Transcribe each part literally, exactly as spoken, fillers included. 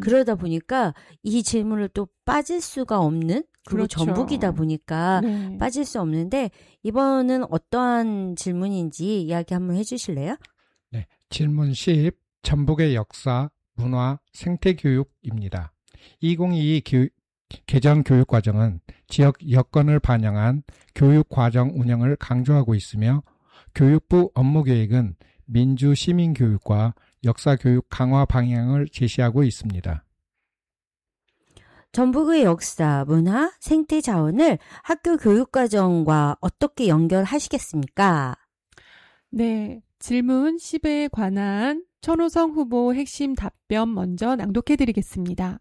그러다 보니까 이 질문을 또 빠질 수가 없는 그리고 그렇죠. 전북이다 보니까 네. 빠질 수 없는데 이번은 어떠한 질문인지 이야기 한번 해주실래요? 네, 질문 십. 전북의 역사, 문화, 생태교육입니다. 이천이십이 교육, 개정 교육과정은 지역 여건을 반영한 교육과정 운영을 강조하고 있으며 교육부 업무계획은 민주시민교육과 역사교육 강화 방향을 제시하고 있습니다. 전북의 역사, 문화, 생태 자원을 학교 교육과정과 어떻게 연결하시겠습니까? 네, 질문 십에 관한 천호성 후보 핵심 답변 먼저 낭독해드리겠습니다.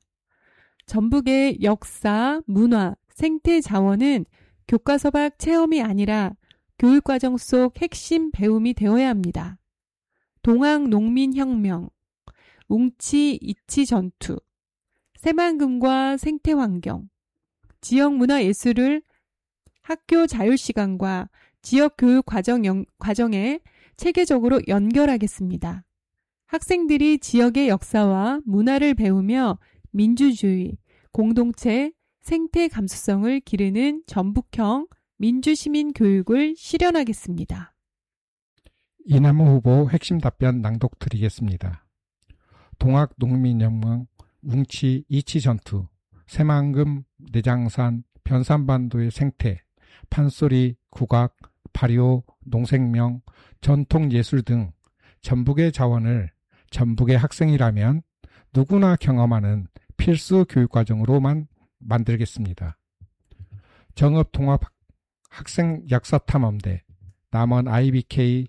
전북의 역사, 문화, 생태 자원은 교과서 밖 체험이 아니라 교육과정 속 핵심 배움이 되어야 합니다. 동학 농민혁명, 웅치 이치 전투, 새만금과 생태환경, 지역문화예술을 학교 자율시간과 지역교육 과정 연, 과정에 체계적으로 연결하겠습니다. 학생들이 지역의 역사와 문화를 배우며 민주주의, 공동체, 생태 감수성을 기르는 전북형 민주시민 교육을 실현하겠습니다. 이남우 후보 핵심 답변 낭독 드리겠습니다. 동학 농민혁명, 웅치 이치 전투, 새만금, 내장산, 변산반도의 생태, 판소리, 국악, 발효, 농생명, 전통예술 등 전북의 자원을 전북의 학생이라면 누구나 경험하는 필수 교육과정으로만 만들겠습니다. 정읍통합 학생 역사탐험대, 남원 아이비케이,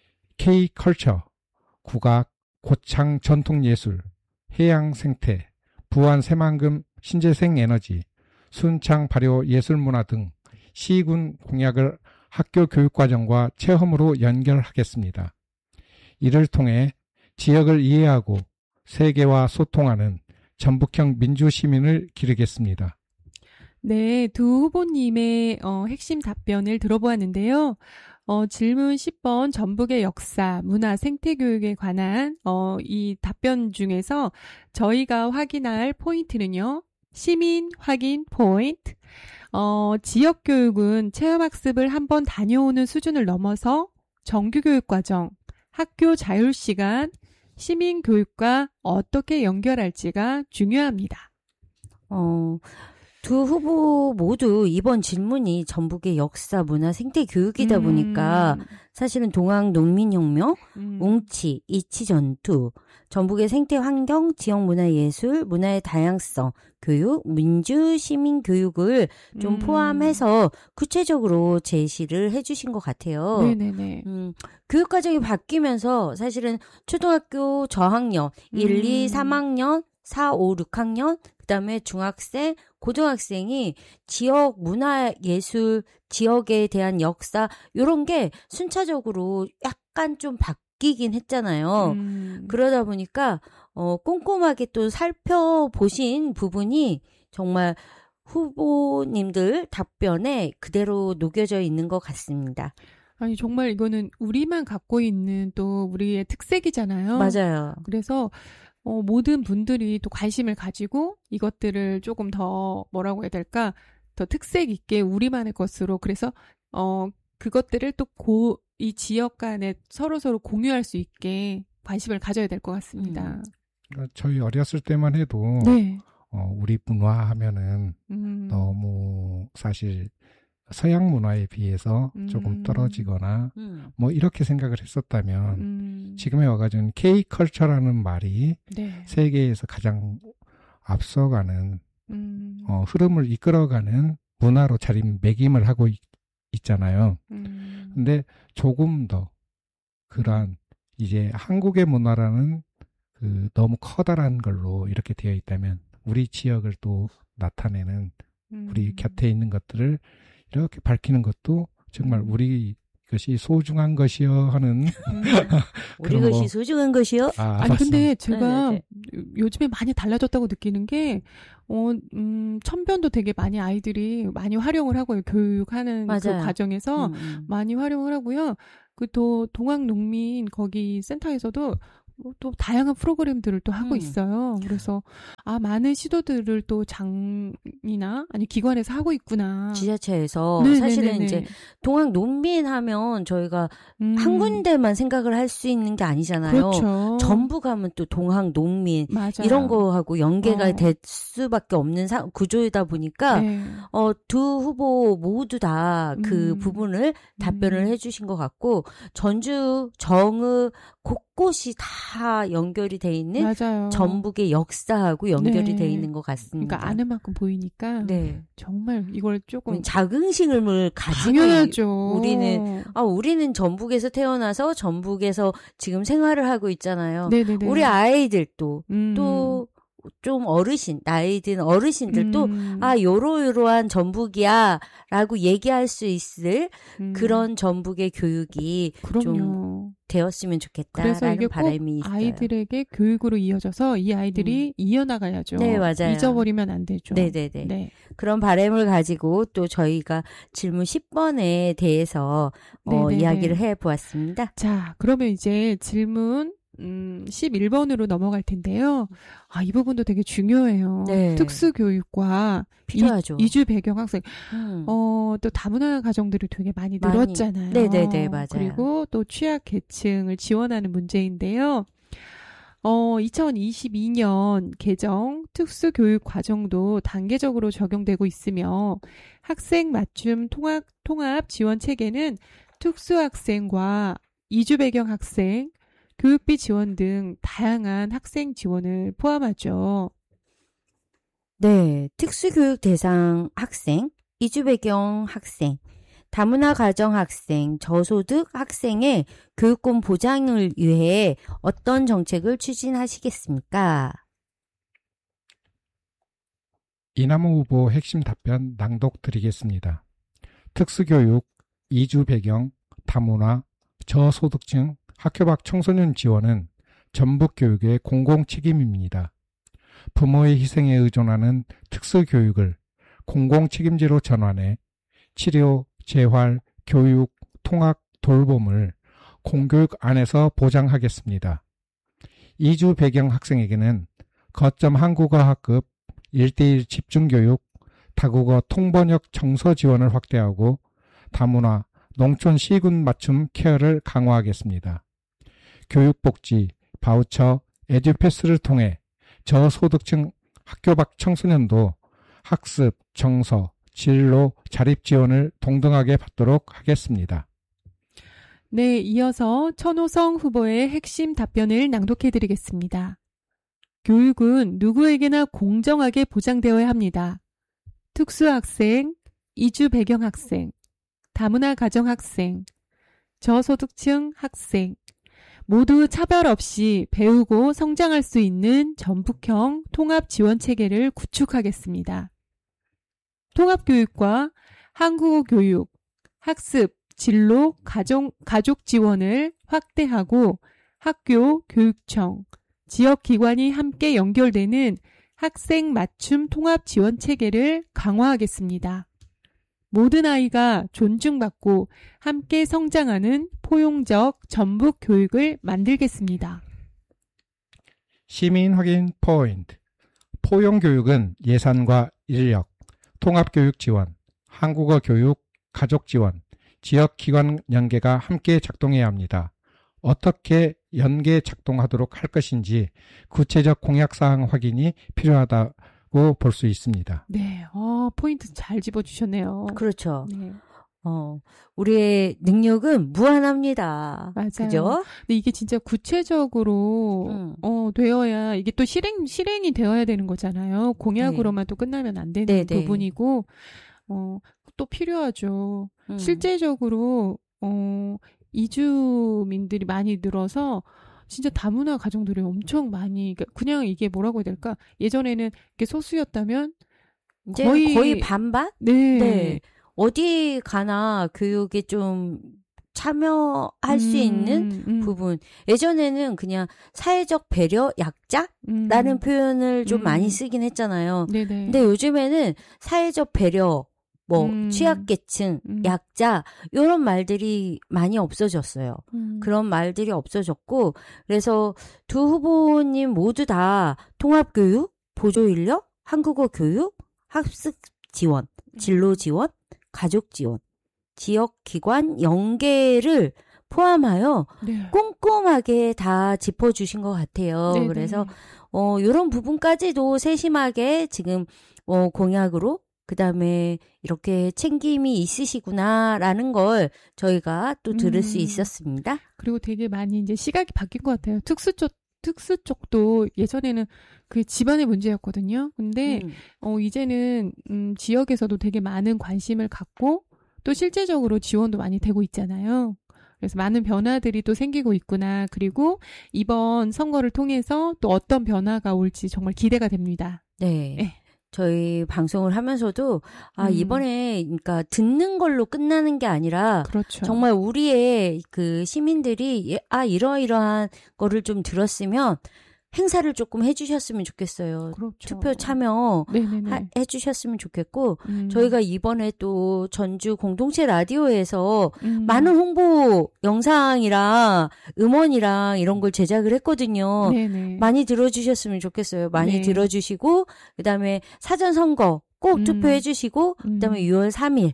K컬처, 국악, 고창 전통예술, 해양생태, 부안 새만금 신재생에너지, 순창 발효 예술문화 등 시군 공약을 학교 교육과정과 체험으로 연결하겠습니다. 이를 통해 지역을 이해하고 세계와 소통하는 전북형 민주시민을 기르겠습니다. 네, 두 후보님의 어, 핵심 답변을 들어보았는데요. 어, 질문 십 번 전북의 역사, 문화, 생태교육에 관한 어, 이 답변 중에서 저희가 확인할 포인트는요. 시민 확인 포인트. 어, 지역교육은 체험학습을 한번 다녀오는 수준을 넘어서 정규교육과정, 학교 자율시간, 시민교육과 어떻게 연결할지가 중요합니다. 어, 두 후보 모두 이번 질문이 전북의 역사, 문화, 생태 교육이다 음. 보니까 사실은 동학 농민혁명, 음. 웅치, 이치 전투, 전북의 생태 환경, 지역 문화 예술, 문화의 다양성, 교육, 민주 시민 교육을 좀 음. 포함해서 구체적으로 제시를 해주신 것 같아요. 네네네. 음, 교육 과정이 바뀌면서 사실은 초등학교 저학년, 음. 일, 이, 삼 학년, 사, 오, 육 학년, 그다음에 중학생, 고등학생이 지역 문화 예술, 지역에 대한 역사 이런 게 순차적으로 약간 좀 바뀌긴 했잖아요. 음. 그러다 보니까 어, 꼼꼼하게 또 살펴보신 부분이 정말 후보님들 답변에 그대로 녹여져 있는 것 같습니다. 아니 정말 이거는 우리만 갖고 있는 또 우리의 특색이잖아요. 맞아요. 그래서 어, 모든 분들이 또 관심을 가지고 이것들을 조금 더 뭐라고 해야 될까? 더 특색 있게 우리만의 것으로 그래서 어, 그것들을 또 고, 이 지역 간에 서로서로 공유할 수 있게 관심을 가져야 될 것 같습니다. 음. 저희 어렸을 때만 해도 네. 어, 우리 문화 하면은 음. 너무 사실 서양 문화에 비해서 음. 조금 떨어지거나 음. 뭐 이렇게 생각을 했었다면 음. 지금에 와가지고 K컬처라는 말이 네. 세계에서 가장 앞서가는 음. 어, 흐름을 이끌어가는 문화로 자리매김을 하고 있, 있잖아요. 음. 근데 조금 더 그러한 이제 한국의 문화라는 그 너무 커다란 걸로 이렇게 되어 있다면 우리 지역을 또 나타내는 우리 음. 곁에 있는 것들을 이렇게 밝히는 것도 정말 음. 우리 것이 소중한 것이여 하는 음. 우리 그런 것이 뭐- 소중한 것이요? 아, 아니 맞습니다. 근데 제가 네, 요즘에 많이 달라졌다고 느끼는 게 어, 음, 천변도 되게 많이 아이들이 많이 활용을 하고요. 교육하는 그 맞아요. 과정에서 음, 음. 많이 활용을 하고요. 그 또 동학 농민 거기 센터에서도 또 다양한 프로그램들을 또 하고 음. 있어요. 그래서 아 많은 시도들을 또 장이나 아니 기관에서 하고 있구나. 지자체에서 네네네네. 사실은 이제 동학 농민 하면 저희가 음. 한 군데만 생각을 할 수 있는 게 아니잖아요. 그렇죠. 전부 가면 또 동학 농민 맞아요. 이런 거하고 연계가 어. 될 수밖에 없는 사, 구조이다 보니까 네. 어, 두 후보 모두 다 그 음. 부분을 답변을 음. 해주신 것 같고 전주, 정읍 곳곳이 다 연결이 돼 있는 맞아요. 전북의 역사하고 연결이 네. 돼 있는 것 같습니다. 그러니까 아는 만큼 보이니까 네. 정말 이걸 조금 자긍심을 가지고 당연하죠. 우리는 아 우리는 전북에서 태어나서 전북에서 지금 생활을 하고 있잖아요. 네네네. 우리 아이들도 음. 또 좀 어르신 나이 든 어르신들도 음. 아 요러요러한 전북이야라고 얘기할 수 있을 음. 그런 전북의 교육이 그럼요. 좀 되었으면 그래서 좋겠다라는 이게 꼭 바람이 있어요. 아이들에게 교육으로 이어져서 이 아이들이 음. 이어나가야죠. 네, 맞아요. 잊어버리면 안 되죠. 네네네. 네. 그런 바람을 가지고 또 저희가 질문 십 번에 대해서 어, 네네네. 이야기를 해보았습니다. 자, 그러면 이제 질문 음, 십일 번으로 넘어갈 텐데요. 아, 이 부분도 되게 중요해요. 네. 특수교육과 필요하죠. 이, 이주 배경 학생. 음. 어, 또 다문화 가정들이 되게 많이 많이. 늘었잖아요. 네네네, 맞아요. 그리고 또 취약 계층을 지원하는 문제인데요. 어, 이천이십이 년 개정 특수교육 과정도 단계적으로 적용되고 있으며 학생 맞춤 통합, 통합 지원 체계는 특수학생과 이주 배경 학생, 교육비 지원 등 다양한 학생 지원을 포함하죠. 네, 특수교육 대상 학생, 이주 배경 학생, 다문화 가정 학생, 저소득 학생의 교육권 보장을 위해 어떤 정책을 추진하시겠습니까? 이남호 후보 핵심 답변 낭독 드리겠습니다. 특수교육, 이주 배경, 다문화, 저소득층, 학교 밖 청소년 지원은 전북 교육의 공공 책임입니다. 부모의 희생에 의존하는 특수교육을 공공 책임제로 전환해 치료, 재활, 교육, 통학, 돌봄을 공교육 안에서 보장하겠습니다. 이주 배경 학생에게는 거점 한국어 학급 일 대일 집중교육, 다국어 통번역 정서 지원을 확대하고 다문화, 농촌 시군 맞춤 케어를 강화하겠습니다. 교육복지, 바우처, 에듀패스를 통해 저소득층 학교 밖 청소년도 학습, 정서, 진로, 자립 지원을 동등하게 받도록 하겠습니다. 네, 이어서 천호성 후보의 핵심 답변을 낭독해드리겠습니다. 교육은 누구에게나 공정하게 보장되어야 합니다. 특수학생, 이주 배경 학생, 다문화 가정 학생, 저소득층 학생, 모두 차별 없이 배우고 성장할 수 있는 전북형 통합 지원 체계를 구축하겠습니다. 통합교육과 한국어 교육, 학습, 진로, 가정, 가족 지원을 확대하고 학교, 교육청, 지역기관이 함께 연결되는 학생 맞춤 통합 지원 체계를 강화하겠습니다. 모든 아이가 존중받고 함께 성장하는 포용적 전북 교육을 만들겠습니다. 시민 확인 포인트. 포용교육은 예산과 인력, 통합교육 지원, 한국어 교육, 가족 지원, 지역기관 연계가 함께 작동해야 합니다. 어떻게 연계 작동하도록 할 것인지 구체적 공약사항 확인이 필요하다고 볼 수 있습니다. 네, 어, 포인트 잘 집어주셨네요. 그렇죠. 네. 어, 우리의 능력은 무한합니다. 맞아요. 그죠? 근데 이게 진짜 구체적으로 음. 어, 되어야 이게 또 실행 실행이 되어야 되는 거잖아요. 공약으로만 또 끝나면 안 되는 네, 네. 부분이고 어, 또 필요하죠. 음. 실제적으로 어, 이주민들이 많이 늘어서 진짜 다문화 가정들이 엄청 많이 그러니까 그냥 이게 뭐라고 해야 될까? 예전에는 이게 소수였다면 이제 거의, 거의, 반반? 네. 네. 어디 가나 교육에 좀 참여할 수 음, 있는 음, 부분. 예전에는 그냥 사회적 배려 약자라는 음. 표현을 좀 음. 많이 쓰긴 했잖아요. 네네. 근데 요즘에는 사회적 배려 뭐 음. 취약계층, 음. 약자 이런 말들이 많이 없어졌어요. 음. 그런 말들이 없어졌고 그래서 두 후보님 모두 다 통합교육, 보조인력, 한국어 교육, 학습 지원, 진로 지원, 가족 지원, 지역기관 연계를 포함하여 네. 꼼꼼하게 다 짚어주신 것 같아요. 네네. 그래서 어, 이런 부분까지도 세심하게 지금 어, 공약으로 그 다음에 이렇게 챙김이 있으시구나라는 걸 저희가 또 들을 음. 수 있었습니다. 그리고 되게 많이 이제 시각이 바뀐 것 같아요. 특수 쪽, 특수 쪽도 예전에는 그 집안의 문제였거든요. 근데 음. 어, 이제는 음, 지역에서도 되게 많은 관심을 갖고 또 실제적으로 지원도 많이 되고 있잖아요. 그래서 많은 변화들이 또 생기고 있구나. 그리고 이번 선거를 통해서 또 어떤 변화가 올지 정말 기대가 됩니다. 네. 네. 저희 방송을 하면서도 아 음. 이번에 그러니까 듣는 걸로 끝나는 게 아니라 그렇죠. 정말 우리의 그 시민들이 예, 아 이러이러한 거를 좀 들었으면 행사를 조금 해주셨으면 좋겠어요. 그렇죠. 투표 참여 네네네. 하, 해주셨으면 좋겠고 음. 저희가 이번에 또 전주 공동체 라디오에서 음. 많은 홍보 영상이랑 음원이랑 이런 걸 제작을 했거든요. 네네. 많이 들어주셨으면 좋겠어요. 많이 네. 들어주시고 그다음에 사전 선거 꼭 음. 투표해 주시고 그다음에 음. 유월 삼일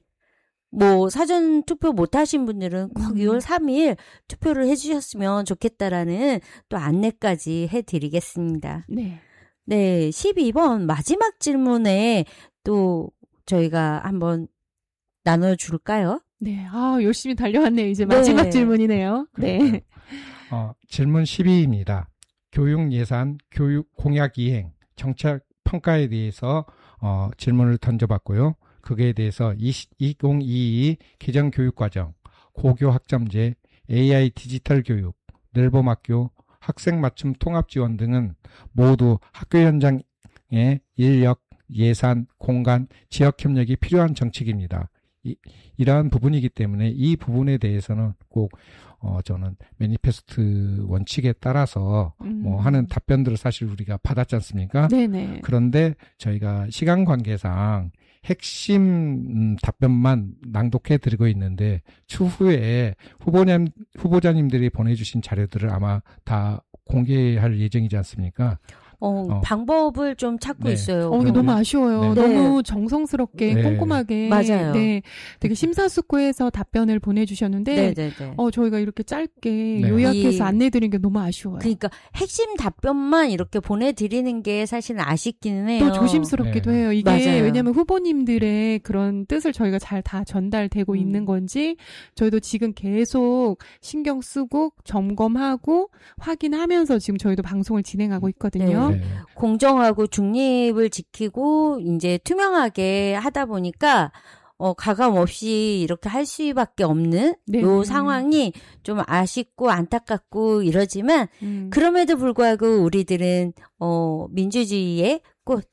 뭐 사전 투표 못 하신 분들은 꼭 음. 유월 삼일 투표를 해 주셨으면 좋겠다라는 또 안내까지 해 드리겠습니다. 네. 네, 십이 번 마지막 질문에 또 저희가 한번 나눠 줄까요? 네. 아, 열심히 달려왔네요. 이제 마지막 네. 질문이네요. 네. 어, 질문 십이입니다. 교육 예산, 교육 공약 이행, 정책 평가에 대해서 어, 질문을 던져봤고요. 그에 대해서 이천이십이 개정교육과정, 고교 학점제, 에이아이 디지털 교육, 늘봄학교, 학생 맞춤 통합 지원 등은 모두 학교 현장의 인력, 예산, 공간, 지역 협력이 필요한 정책입니다. 이, 이러한 부분이기 때문에 이 부분에 대해서는 꼭 어, 저는 매니페스트 원칙에 따라서 음. 뭐 하는 답변들을 사실 우리가 받았지 않습니까? 네네. 그런데 저희가 시간 관계상 핵심 음, 답변만 낭독해 드리고 있는데 추후에 후보자, 후보자님들이 보내주신 자료들을 아마 다 공개할 예정이지 않습니까? 어, 어. 방법을 좀 찾고 네. 있어요. 어, 이게 네. 너무 아쉬워요. 네. 너무 정성스럽게 네. 꼼꼼하게 맞아요. 네, 되게 심사숙고해서 답변을 보내주셨는데 네네네. 어 저희가 이렇게 짧게 네. 요약해서 이- 안내드린 게 너무 아쉬워요. 그러니까 핵심 답변만 이렇게 보내드리는 게 사실은 아쉽기는 해요. 또 조심스럽기도 네. 해요. 이게 맞아요. 왜냐하면 후보님들의 그런 뜻을 저희가 잘 다 전달되고 음. 있는 건지 저희도 지금 계속 신경 쓰고 점검하고 확인하면서 지금 저희도 방송을 진행하고 있거든요. 네. 공정하고 중립을 지키고 이제 투명하게 하다 보니까 어, 가감 없이 이렇게 할 수밖에 없는 네. 요 상황이 좀 아쉽고 안타깝고 이러지만 음. 그럼에도 불구하고 우리들은 어, 민주주의의 꽃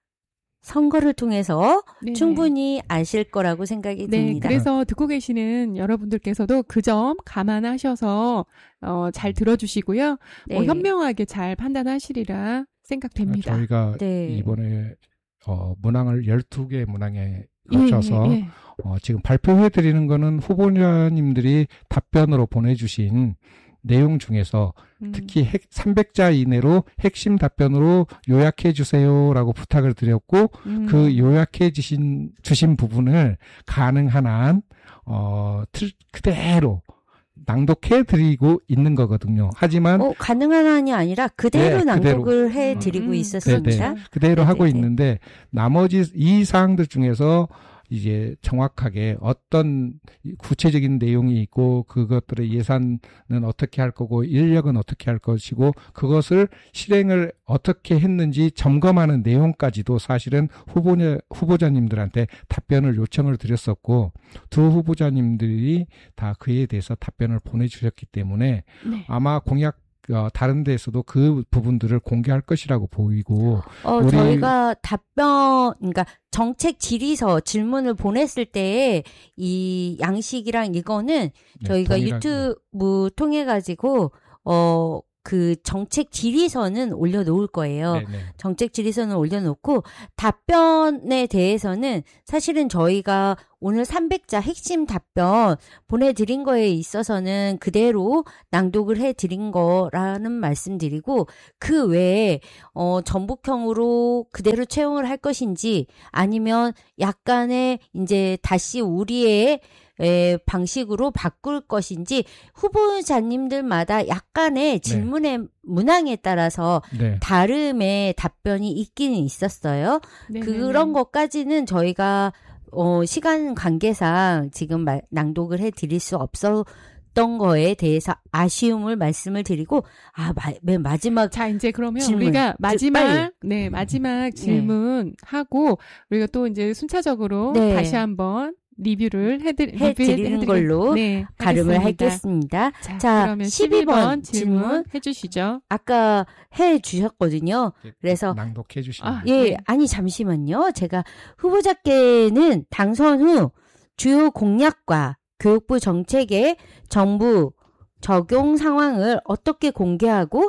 선거를 통해서 네네. 충분히 아실 거라고 생각이 네, 듭니다. 그래서 듣고 계시는 여러분들께서도 그 점 감안하셔서 어, 잘 들어주시고요. 네. 뭐 현명하게 잘 판단하시리라 생각됩니다. 저희가 네. 이번에 어, 문항을 열두 개 문항에 예, 걸쳐서 예, 예. 어, 지금 발표해 드리는 거는 후보자님들이 답변으로 보내주신 내용 중에서 음. 특히 핵, 삼백 자 이내로 핵심 답변으로 요약해 주세요라고 부탁을 드렸고 음. 그 요약해 주신 주신 부분을 가능한 한 어, 틀, 그대로 낭독해 드리고 있는 거거든요. 하지만 어, 가능한 한이 아니라 그대로 네, 낭독을 해드리고 음, 음. 있었습니다. 네네. 그대로 하고 네네네. 있는데 나머지 이 사항들 중에서 이제 정확하게 어떤 구체적인 내용이 있고 그것들의 예산은 어떻게 할 거고 인력은 어떻게 할 것이고 그것을 실행을 어떻게 했는지 점검하는 내용까지도 사실은 후보자, 후보자님들한테 답변을 요청을 드렸었고 두 후보자님들이 다 그에 대해서 답변을 보내주셨기 때문에 네. 아마 공약 어, 다른 데서도 그 부분들을 공개할 것이라고 보이고 어, 우리- 저희가 답변, 그러니까 정책 질의서 질문을 보냈을 때 이 양식이랑 이거는 네, 저희가 동일하게- 유튜브 통해 가지고 어 그 정책 질의서는 올려놓을 거예요. 네네. 정책 질의서는 올려놓고 답변에 대해서는 사실은 저희가 오늘 삼백 자 핵심 답변 보내드린 거에 있어서는 그대로 낭독을 해드린 거라는 말씀드리고 그 외에 어, 전북형으로 그대로 채용을 할 것인지 아니면 약간의 이제 다시 우리의 에, 방식으로 바꿀 것인지 후보자님들마다 약간의 질문의 네. 문항에 따라서 네. 다름의 답변이 있기는 있었어요. 네네네. 그런 것까지는 저희가 어, 시간 관계상 지금 말, 낭독을 해드릴 수 없었던 거에 대해서 아쉬움을 말씀을 드리고 아, 마, 맨 마지막 자 이제 그러면 질문. 우리가 마지막 빨리. 네 마지막 질문 네. 하고 우리가 또 이제 순차적으로 네. 다시 한번 리뷰를 해드, 해드리는 해드리, 걸로 네, 가름을 하겠습니다. 자, 자 그러면 십이 번 질문, 질문 해주시죠. 아까 해주셨거든요. 그래서 낭독해 주시면 아, 예, 네. 아니 잠시만요. 제가 후보자께는 당선 후 주요 공약과 교육부 정책의 정부 적용 상황을 어떻게 공개하고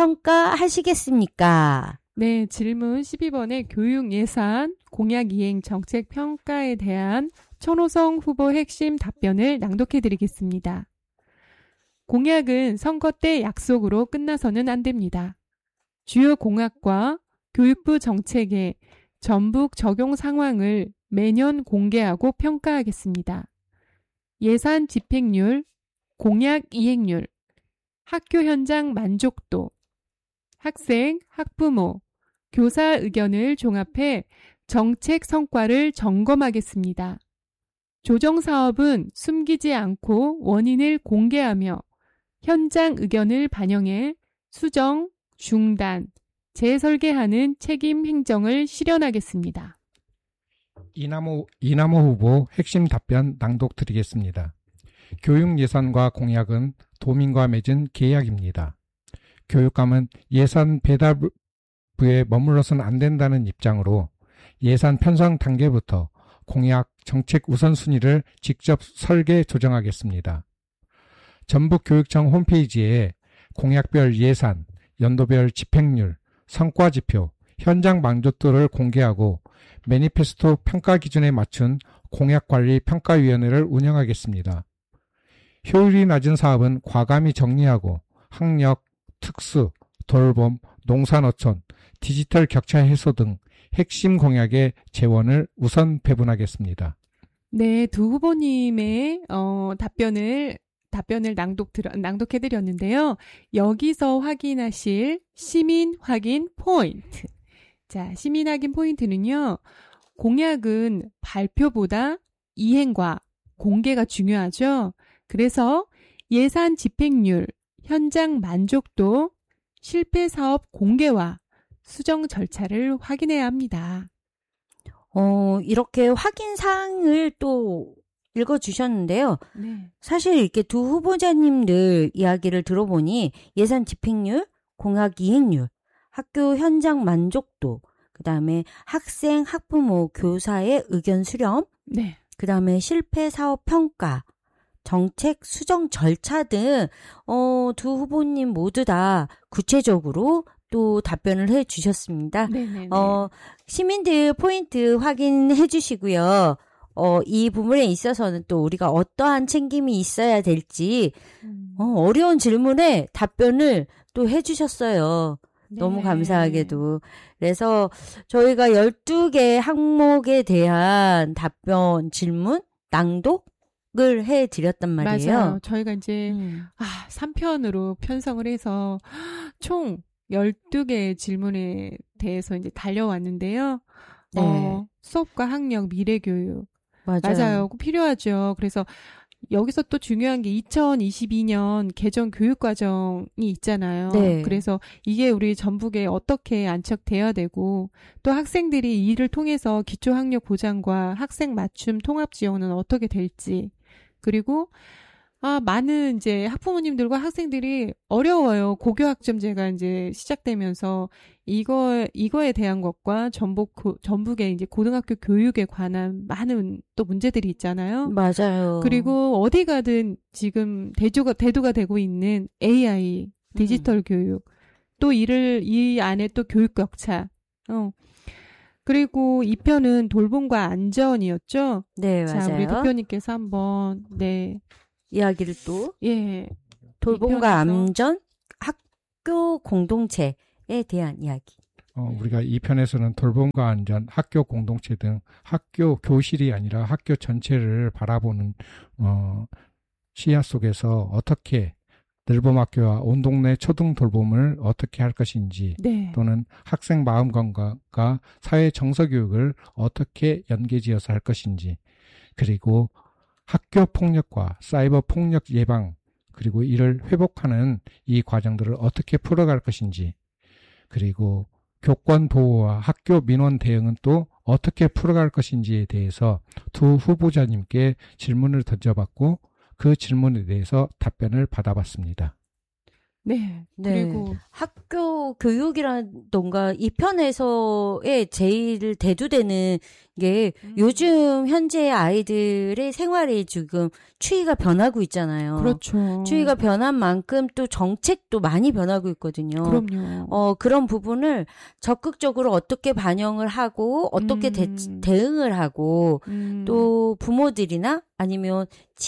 평가하시겠습니까? 네, 질문 십이 번의 교육 예산 공약 이행 정책 평가에 대한 천호성 후보 핵심 답변을 낭독해 드리겠습니다. 공약은 선거 때 약속으로 끝나서는 안 됩니다. 주요 공약과 교육부 정책의 전북 적용 상황을 매년 공개하고 평가하겠습니다. 예산 집행률, 공약 이행률, 학교 현장 만족도, 학생, 학부모, 교사 의견을 종합해 정책 성과를 점검하겠습니다. 조정사업은 숨기지 않고 원인을 공개하며 현장 의견을 반영해 수정, 중단, 재설계하는 책임 행정을 실현하겠습니다. 이남호, 이남호 후보 핵심 답변 낭독 드리겠습니다. 교육 예산과 공약은 도민과 맺은 계약입니다. 교육감은 예산 배달부에 머물러서는 안 된다는 입장으로 예산 편성 단계부터 공약, 정책 우선순위를 직접 설계 조정하겠습니다. 전북교육청 홈페이지에 공약별 예산, 연도별 집행률, 성과지표, 현장 만족도를 공개하고 매니페스토 평가 기준에 맞춘 공약관리평가위원회를 운영하겠습니다. 효율이 낮은 사업은 과감히 정리하고 학력, 특수, 돌봄, 농산어촌, 디지털 격차 해소 등 핵심 공약의 재원을 우선 배분하겠습니다. 네, 두 후보님의 어, 답변을 답변을 낭독 낭독해드렸는데요. 여기서 확인하실 시민 확인 포인트. 자, 시민 확인 포인트는요. 공약은 발표보다 이행과 공개가 중요하죠. 그래서 예산 집행률, 현장 만족도, 실패 사업 공개와 수정 절차를 확인해야 합니다. 어, 이렇게 확인 사항을 또 읽어주셨는데요. 네. 사실 이렇게 두 후보자님들 이야기를 들어보니 예산 집행률, 공약 이행률, 학교 현장 만족도, 그 다음에 학생, 학부모, 교사의 의견 수렴, 네. 그 다음에 실패 사업 평가, 정책 수정 절차 등, 어, 두 후보님 모두 다 구체적으로 또 답변을 해 주셨습니다. 네네네. 어, 시민들 포인트 확인해 주시고요. 어, 이 부분에 있어서는 또 우리가 어떠한 챙김이 있어야 될지, 음. 어, 어려운 질문에 답변을 또 해 주셨어요. 네. 너무 감사하게도. 그래서 저희가 열두 개 항목에 대한 답변, 질문, 낭독을 해 드렸단 말이에요. 맞아요. 저희가 이제, 음. 아, 삼 편으로 편성을 해서 총 열두 개의 질문에 대해서 이제 달려왔는데요. 네. 어, 수업과 학력, 미래교육. 맞아요. 맞아요. 꼭 필요하죠. 그래서 여기서 또 중요한 게 이천이십이 년 개정 교육과정이 있잖아요. 네. 그래서 이게 우리 전북에 어떻게 안착돼야 되고 또 학생들이 이를 통해서 기초학력 보장과 학생 맞춤 통합 지원은 어떻게 될지 그리고 아, 많은 이제 학부모님들과 학생들이 어려워요. 고교학점제가 이제 시작되면서 이거, 이거에 대한 것과 전북, 전북의 이제 고등학교 교육에 관한 많은 또 문제들이 있잖아요. 맞아요. 그리고 어디 가든 지금 대두가, 대두가 되고 있는 에이아이, 디지털 음. 교육, 또 이를 이 안에 또 교육 격차. 어. 그리고 이 편은 돌봄과 안전이었죠. 네, 자, 맞아요. 우리 대표님께서 한번 네 이야기를 또 예 돌봄과 안전 학교 공동체에 대한 이야기. 어, 우리가 이 편에서는 돌봄과 안전, 학교 공동체 등 학교 교실이 아니라 학교 전체를 바라보는 어, 시야 속에서 어떻게 늘봄학교와 온 동네 초등 돌봄을 어떻게 할 것인지 네. 또는 학생 마음 건강과 사회 정서 교육을 어떻게 연계지어서 할 것인지 그리고 학교 폭력과 사이버 폭력 예방 그리고 이를 회복하는 이 과정들을 어떻게 풀어갈 것인지 그리고 교권 보호와 학교 민원 대응은 또 어떻게 풀어갈 것인지에 대해서 두 후보자님께 질문을 던져봤고 그 질문에 대해서 답변을 받아봤습니다. 네. 네. 그리고 학교 교육이라던가 이 편에서의 제일 대두되는 게 음. 요즘 현재 아이들의 생활이 지금 추이가 변하고 있잖아요. 그렇죠. 추이가 변한 만큼 또 정책도 많이 변하고 있거든요. 그럼요. 어, 그런 부분을 적극적으로 어떻게 반영을 하고 어떻게 대, 음. 대응을 하고 음. 또 부모들이나 아니면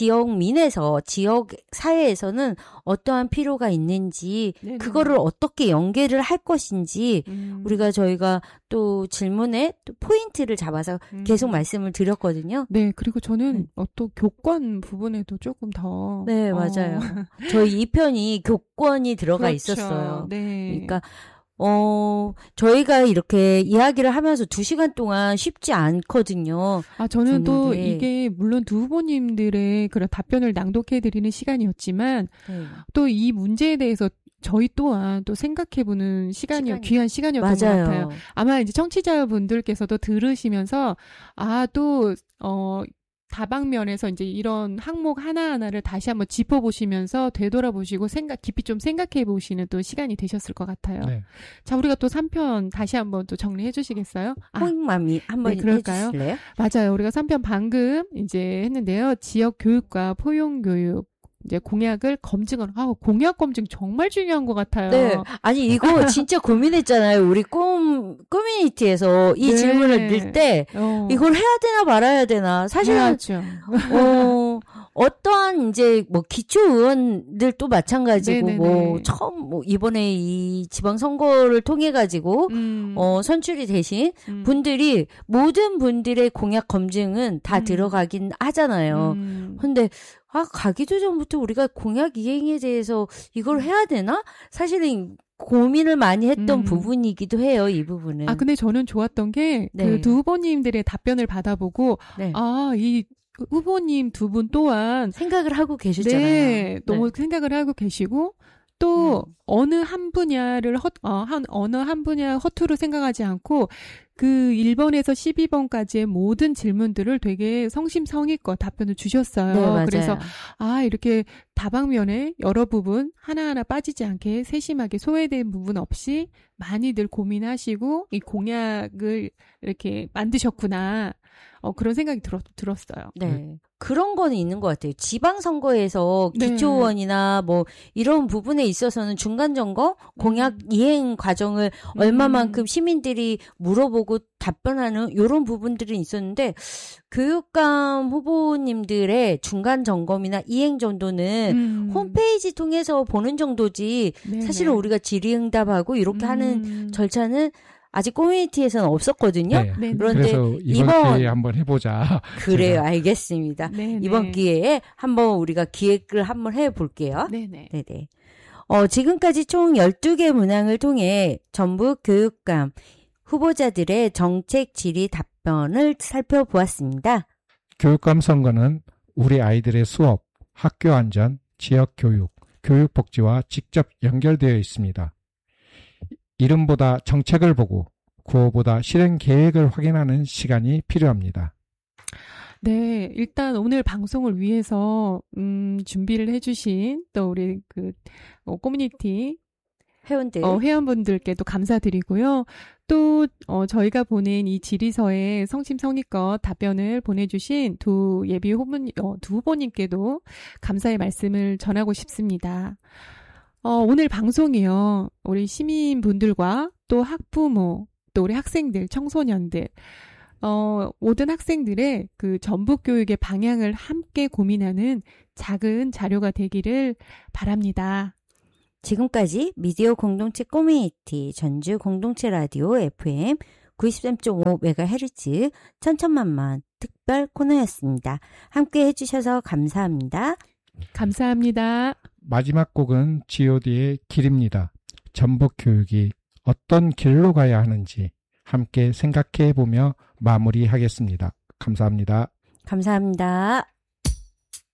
지역민에서 지역 사회에서는 어떠한 필요가 있는지 네네. 그거를 어떻게 연계를 할 것인지 음. 우리가 저희가 또 질문에 또 포인트를 잡아서 음. 계속 말씀을 드렸거든요. 네, 그리고 저는 네. 어, 또 교권 부분에도 조금 더 네, 어. 맞아요. 저희 이 편이 교권이 들어가 그렇죠. 있었어요. 네. 그러니까 어, 저희가 이렇게 이야기를 하면서 두 시간 동안 쉽지 않거든요. 아, 저는 또 저녁에. 이게 물론 두 후보님들의 그런 답변을 낭독해드리는 시간이었지만 네. 또 이 문제에 대해서 저희 또한 또 생각해보는 시간이 시간이- 귀한 시간이었던 맞아요. 것 같아요. 아마 이제 청취자분들께서도 들으시면서 아, 또 어. 다방면에서 이제 이런 항목 하나하나를 다시 한번 짚어보시면서 되돌아보시고 생각, 깊이 좀 생각해보시는 또 시간이 되셨을 것 같아요. 네. 자, 우리가 또 삼 편 다시 한번 또 정리해 주시겠어요? 아, 호잉맘이 한번 네, 그럴까요? 해주실래요? 맞아요. 우리가 삼 편 방금 이제 했는데요. 지역 교육과 포용 교육. 이제 공약을 검증을, 아, 공약 검증 정말 중요한 것 같아요. 네. 아니, 이거 진짜 고민했잖아요. 우리 꿈, 커뮤니티에서 이 네. 질문을 낼 때, 어, 이걸 해야 되나 말아야 되나. 사실은, 해야죠. 어, 어떠한 이제 뭐 기초 의원들도 마찬가지고, 네네네. 뭐, 처음, 뭐, 이번에 이 지방선거를 통해가지고, 음, 어, 선출이 되신 음, 분들이, 모든 분들의 공약 검증은 다 음. 들어가긴 하잖아요. 음. 근데 아 가기도 전부터 우리가 공약 이행에 대해서 이걸 해야 되나? 사실은 고민을 많이 했던 음. 부분이기도 해요. 이 부분은. 아, 근데 저는 좋았던 게, 그 네. 두 후보님들의 답변을 받아보고, 네. 아, 이 후보님 두 분 또한, 생각을 하고 계셨잖아요. 네, 너무 생각을 하고 계시고, 또, 음. 어느 한 분야를 허, 어, 한, 어느 한 분야 허투루 생각하지 않고, 그 일 번에서 십이 번까지의 모든 질문들을 되게 성심성의껏 답변을 주셨어요. 네, 맞아요. 그래서, 아, 이렇게 다방면에 여러 부분 하나하나 빠지지 않게 세심하게 소외된 부분 없이 많이들 고민하시고 이 공약을 이렇게 만드셨구나. 어, 그런 생각이 들었, 들었어요. 네. 그런 거는 있는 것 같아요. 지방선거에서 네. 기초의원이나 뭐 이런 부분에 있어서는 중간점검, 공약 음. 이행 과정을 음. 얼마만큼 시민들이 물어보고 답변하는 이런 부분들이 있었는데 교육감 후보님들의 중간점검이나 이행 정도는 음. 홈페이지 통해서 보는 정도지 네네. 사실은 우리가 질의응답하고 이렇게 하는 음. 절차는 아직 커뮤니티에서는 없었거든요. 네. 네. 그런데 그래서 이번, 이번- 기회에 한번 해보자. 그래요. 제가. 알겠습니다. 네네. 이번 기회에 한번 우리가 기획을 한번 해볼게요. 네네. 네네. 어, 지금까지 총 열두 개 문항을 통해 전북 교육감 후보자들의 정책 질의 답변을 살펴보았습니다. 교육감 선거는 우리 아이들의 수업, 학교 안전, 지역 교육, 교육 복지와 직접 연결되어 있습니다. 이름보다 정책을 보고 구호보다 실행 계획을 확인하는 시간이 필요합니다. 네, 일단 오늘 방송을 위해서 음, 준비를 해주신 또 우리 그 어, 커뮤니티 회원들. 어, 회원분들께도 감사드리고요. 또 어, 저희가 보낸 이 질의서에 성심성의껏 답변을 보내주신 두 예비 후보, 어, 두 후보님께도 감사의 말씀을 전하고 싶습니다. 어, 오늘 방송이요. 우리 시민분들과 또 학부모, 또 우리 학생들, 청소년들, 어, 모든 학생들의 그 전북 교육의 방향을 함께 고민하는 작은 자료가 되기를 바랍니다. 지금까지 미디어 공동체 커뮤니티 전주 공동체 라디오 에프엠 구십삼 점 오 메가헤르츠 천천만만 특별 코너였습니다. 함께 해주셔서 감사합니다. 감사합니다. 마지막 곡은 지 오 디의 길입니다. 전북 교육이 어떤 길로 가야 하는지 함께 생각해 보며 마무리하겠습니다. 감사합니다. 감사합니다.